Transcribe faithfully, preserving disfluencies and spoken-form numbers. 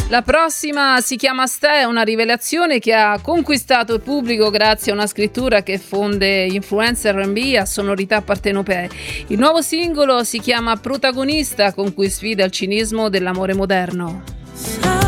La prossima si chiama Ste, una rivelazione che ha conquistato il pubblico grazie a una scrittura che fonde influencer erre and bi a sonorità partenopee. Il nuovo singolo si chiama Protagonista, con cui sfida il cinismo dell'amore moderno.